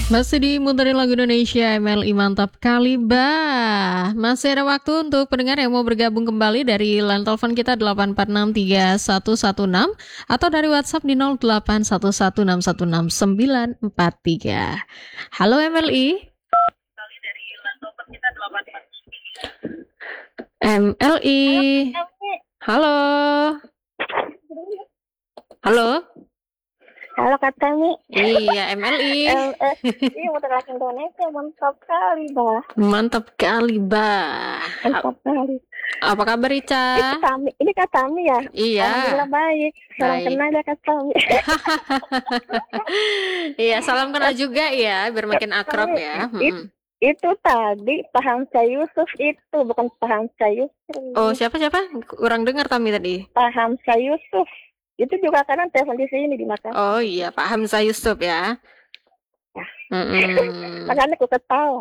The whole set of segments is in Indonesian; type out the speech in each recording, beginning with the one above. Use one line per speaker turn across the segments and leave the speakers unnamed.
Masih dimuterin lagu Indonesia MLI Mantap kali bah. Masih ada waktu untuk pendengar yang mau bergabung kembali dari line telepon kita 8463116 atau dari WhatsApp di 0811616693. Halo MLI. MLI. Halo. Halo.
Halo Kak Tami.
Iya MLI.
Ini muter lagu Indonesia mantap kali bah.
Mantap kali bah.
Mantap kali.
Apa kabar Ica?
Ini Kak Tami ya?
Iya.
Alhamdulillah baik. Salam kenal ya Kak Tami.
Iya, salam kenal juga ya, biar makin akrab ya.
Itu tadi Pak Hamzah Yusuf itu, bukan Pak Hamzah Yusuf.
Oh, siapa? Kurang dengar Tami tadi.
Pak Hamzah Yusuf. Itu juga kadang telepon di sini di Makassar.
Oh iya, Pak Hamzah Yusuf ya.
Ya. Makanya aku ketawa.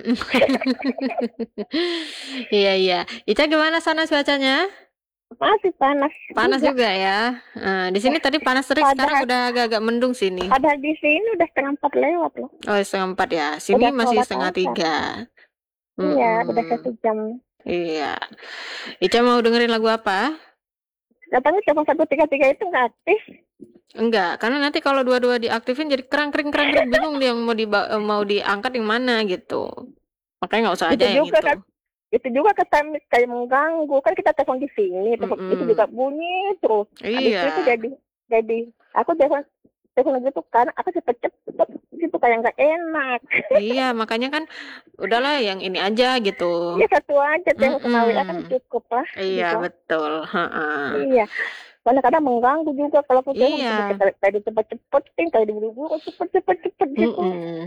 Iya. Ica gimana sana cuacanya?
Masih panas.
Panas juga ya. Di sini tadi panas terik, sekarang udah agak-agak mendung sini.
Padahal di sini udah 3:30 lewat loh.
Oh 3:30 ya. Sini udah masih 2:30.
Iya, udah 1 jam.
Iya. Ica mau dengerin lagu apa?
Katanya telepon 133 itu nggak aktif.
Enggak, karena nanti kalau dua-dua diaktifin jadi kerang-kering bingung dia mau diangkat yang mana gitu. Makanya nggak usah aja yang itu.
Kan, itu juga kayak mengganggu kan, kita telepon di sini, itu juga bunyi terus.
Iya.
Itu jadi aku telepon gitu kan, aku cepet gitu kayak nggak enak.
Iya, makanya kan udahlah yang ini aja gitu.
Iya, satu aja telepon sama WA kan cukup lah.
Iya, gitu. Betul.
Iya. Kadang-kadang mengganggu juga kalau aku telepon, kayak cepet-cepetin, kayak diburu-buru cepet gitu.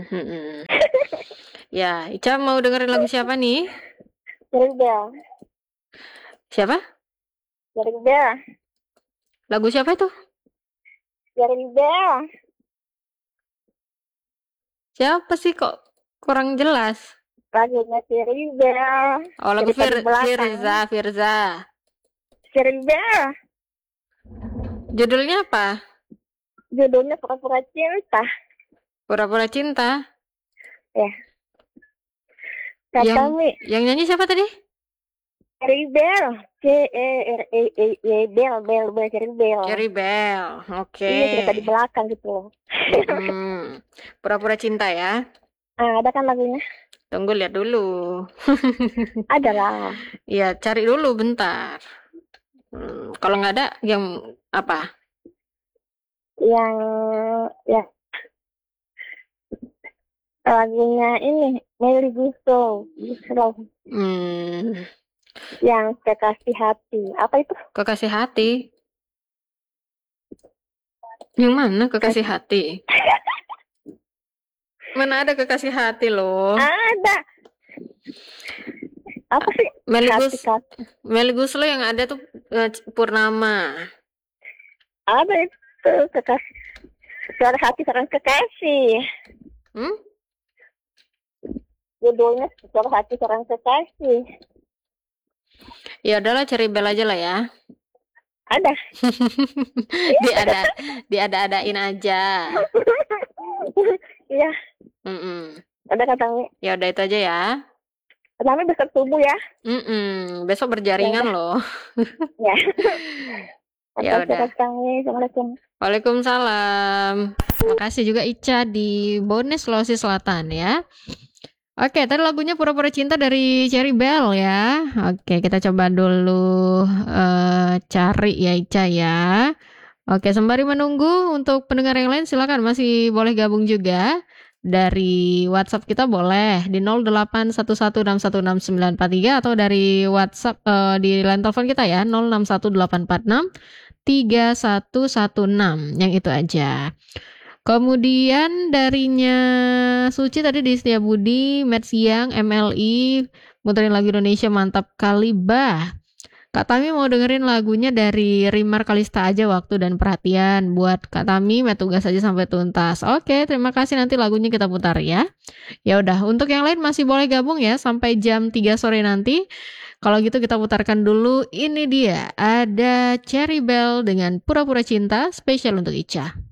Ya, Ica mau dengerin lagu siapa nih?
Cherry Bell.
Siapa?
Cherry Bell.
Lagu siapa itu?
Cherry Bell.
Siapa sih, kok kurang jelas?
Lagunya Cherry Bell.
Oh, lagu Firza.
Cherry Bell.
Judulnya apa?
Judulnya Pura-Pura Cinta.
Pura-Pura Cinta?
Ya.
Yang nyanyi siapa tadi?
Cherry Bell. Bell.
Cherry Bell. Oke.
Iya, cerita di belakang gitu.
Pura-pura Cinta ya.
Ada kan lagunya?
Tunggu lihat dulu.
Ada lah.
Iya, cari dulu bentar. Kalau nggak ada, yang apa?
Yang ya lagunya ini Melly Guslo. Yang Kekasih Hati. Apa itu?
Kekasih Hati. Yang mana Kekasih Hati? Mana ada Kekasih Hati loh?
Ada. Apa sih?
Melly Guslo yang ada tuh Purnama.
Ada itu Kekasih. Suara Hati Seorang Kekasih. Judulnya Suara Hati Seorang Kekasih.
Ya udahlah, Cherry Bell aja lah ya.
Ada.
Diada-adain aja.
Iya. Ada katanya.
Ya udah itu aja ya.
Katanya besok subuh ya.
Besok berjaringan loh.
Ya.
Ya udah.
Assalamualaikum.
Waalaikumsalam. Makasih juga Ica di Bones, Sulawesi Selatan ya. Oke, tadi lagunya Pura-Pura Cinta dari Cherry Bell ya. Oke, kita coba dulu cari ya Ica ya. Oke, sembari menunggu untuk pendengar yang lain silakan masih boleh gabung juga. Dari WhatsApp kita boleh di 0811616693 atau dari WhatsApp di line telepon kita ya 0618463116 yang itu aja. Kemudian darinya Suci tadi di Setiabudi, Met Siang, MLI, muterin lagu Indonesia Mantap kali bah. Kak Tami mau dengerin lagunya dari Rimar Kalista aja, Waktu dan Perhatian. Buat Kak Tami, tugas aja sampai tuntas. Oke, terima kasih, nanti lagunya kita putar ya. Ya udah, untuk yang lain masih boleh gabung ya sampai jam 3 sore nanti. Kalau gitu kita putarkan dulu, ini dia. Ada Cherry Bell dengan Pura-Pura Cinta, spesial untuk Ica.